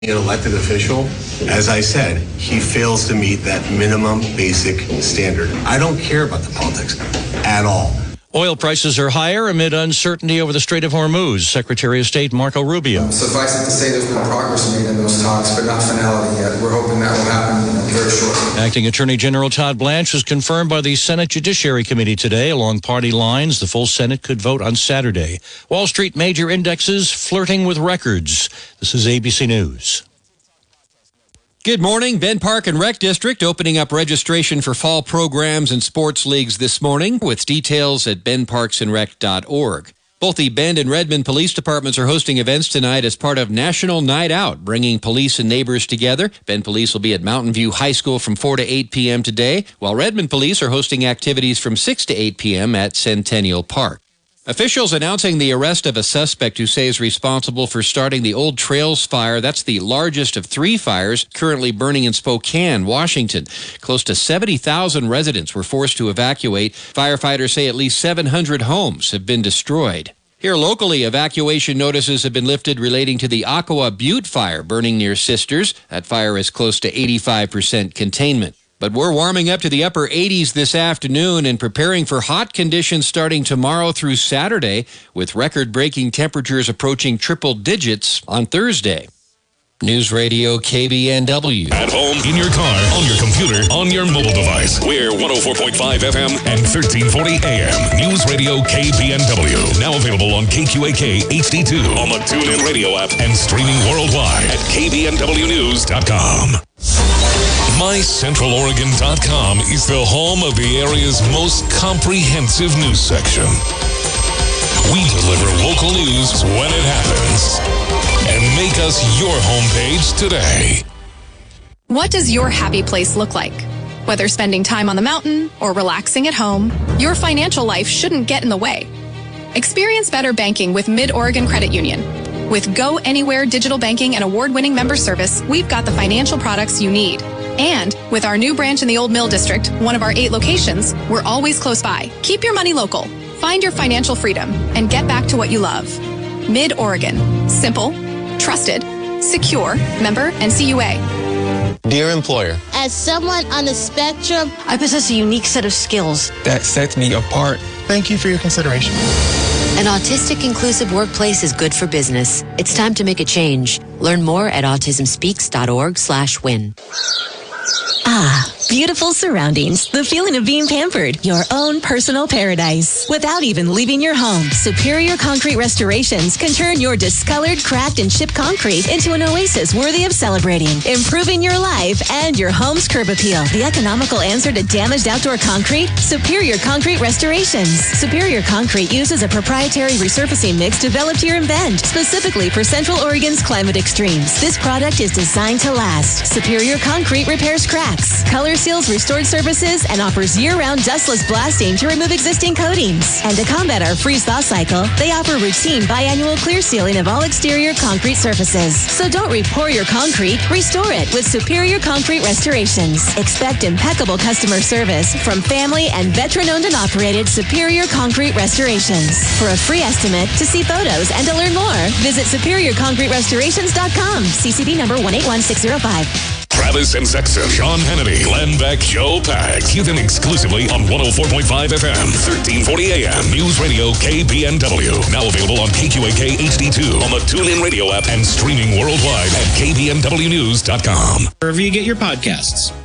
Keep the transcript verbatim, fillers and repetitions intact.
An elected official, as I said, he fails to meet that minimum basic standard. I don't care about the politics at all. Oil prices are higher amid uncertainty over the Strait of Hormuz. Secretary of State Marco Rubio. Suffice it to say there's been progress made in those talks, but not finality yet. We're hoping that will happen you know, very shortly. Acting Attorney General Todd Blanche was confirmed by the Senate Judiciary Committee today. Along party lines, the full Senate could vote on Saturday. Wall Street major indexes flirting with records. This is A B C News. Good morning. Bend Park and Rec District opening up registration for fall programs and sports leagues this morning with details at bend parks and rec dot org. Both the Bend and Redmond police departments are hosting events tonight as part of National Night Out, bringing police and neighbors together. Bend Police will be at Mountain View High School from four to eight p.m. today, while Redmond Police are hosting activities from six to eight p.m. at Centennial Park. Officials announcing the arrest of a suspect who say is responsible for starting the Old Trails fire. That's the largest of three fires currently burning in Spokane, Washington. Close to seventy thousand residents were forced to evacuate. Firefighters say at least seven hundred homes have been destroyed. Here locally, evacuation notices have been lifted relating to the Aqua Butte fire burning near Sisters. That fire is close to eighty-five percent containment. But we're warming up to the upper eighties this afternoon and preparing for hot conditions starting tomorrow through Saturday, with record-breaking temperatures approaching triple digits on Thursday. News Radio K B N W. At home, in your car, on your computer, on your mobile device. We're one oh four point five F M and thirteen forty A M. News Radio K B N W. Now available on K Q A K H D two, on the TuneIn Radio app, and streaming worldwide at K B N W news dot com. my central oregon dot com is the home of the area's most comprehensive news section. We deliver local news when it happens. And make us your homepage today. What does your happy place look like? Whether spending time on the mountain or relaxing at home, your financial life shouldn't get in the way. Experience better banking with Mid-Oregon Credit Union. With Go Anywhere digital banking and award-winning member service, we've got the financial products you need. And with our new branch in the Old Mill District, one of our eight locations, we're always close by. Keep your money local. Find your financial freedom and get back to what you love. Mid-Oregon. Simple, trusted, secure, member N C U A. Dear employer, as someone on the spectrum, I possess a unique set of skills that sets me apart. Thank you for your consideration. An autistic inclusive workplace is good for business. It's time to make a change. Learn more at autism speaks dot org slash win. Ah, beautiful surroundings. The feeling of being pampered. Your own personal paradise. Without even leaving your home, Superior Concrete Restorations can turn your discolored, cracked, and chipped concrete into an oasis worthy of celebrating, improving your life and your home's curb appeal. The economical answer to damaged outdoor concrete? Superior Concrete Restorations. Superior Concrete uses a proprietary resurfacing mix developed here in Bend, specifically for Central Oregon's climate extremes. This product is designed to last. Superior Concrete repairs cracks, color seals restored surfaces, and offers year-round dustless blasting to remove existing coatings. And to combat our freeze-thaw cycle, they offer routine biannual clear sealing of all exterior concrete surfaces. So don't re-pour your concrete, restore it with Superior Concrete Restorations. Expect impeccable customer service from family and veteran-owned and operated Superior Concrete Restorations. For a free estimate, to see photos, and to learn more, visit superior concrete restorations dot com. C C B number one eight one six zero five. Travis and Sexton, Sean Hannity, Glenn Beck, Joe Pags. Hear them exclusively on one oh four point five F M, thirteen forty A M. News Radio K B N W. Now available on K Q A K H D two, on the TuneIn Radio app, and streaming worldwide at K B N W news dot com. Wherever you get your podcasts.